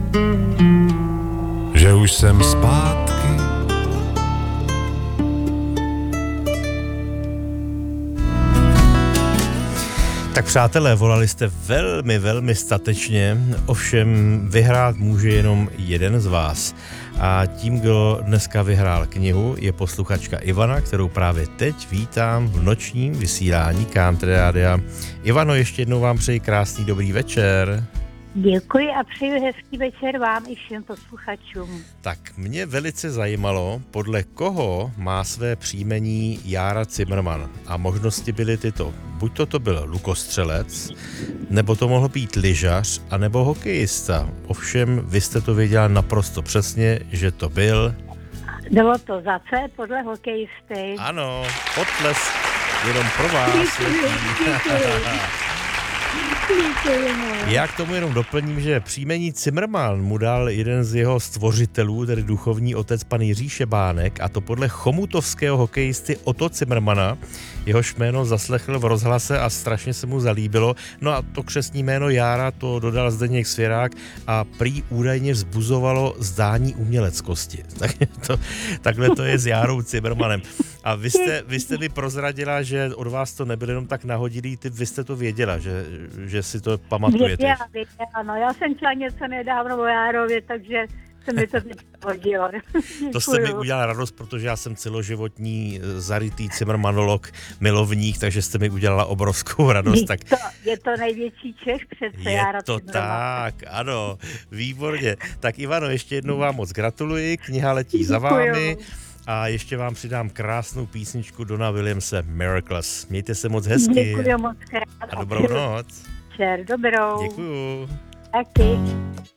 že už jsem zpátky. Tak přátelé, volali jste velmi statečně, ovšem vyhrát může jenom jeden z vás. A tím, kdo dneska vyhrál knihu, je posluchačka Ivana, kterou právě teď vítám v nočním vysílání Country Rádia. Ivano, ještě jednou vám přeji krásný dobrý večer. Děkuji a přeji hezký večer vám i všem posluchačům. Tak mě velice zajímalo, podle koho má své příjmení Jára Cimrman. A možnosti byly tyto. Buď to byl lukostřelec, nebo to mohl být lyžař, anebo hokejista. Ovšem, vy jste to věděla naprosto přesně, že to byl... Bylo to za C podle hokejisty. Ano, potlesk jenom pro vás. Já k tomu jenom doplním, že příjmení Cimrman mu dal jeden z jeho stvořitelů, tedy duchovní otec pan Jiří Šebánek, a to podle chomutovského hokejisty Otto Cimrmana. Jehož jméno zaslechl v rozhlase a strašně se mu zalíbilo. No a to křestní jméno Jára to dodal Zdeněk Svěrák a prý údajně vzbuzovalo zdání uměleckosti. Takhle to je s Járou Cimrmanem. A vy jste mi prozradila, že od vás to nebyl jenom tak nahodilý typ, vy jste to věděla, že si to pamatujete. Věděla, no. Já jsem čela něco nedávno o Járově, takže se mi to teď hodilo. To jste mi udělala radost, protože já jsem celoživotní zarytý Cimrmanolog, milovník, takže jste mi udělala obrovskou radost. Je to největší Čech přece, Jára to Cimrman. Tak, ano, výborně. Tak Ivano, ještě jednou vám moc gratuluji, kniha letí za vámi. A ještě vám přidám krásnou písničku Dona Williamse, Miracles. Mějte se moc hezky. Děkuji moc krát. A dobrou noc. Čer, dobrou. Děkuju. Taky.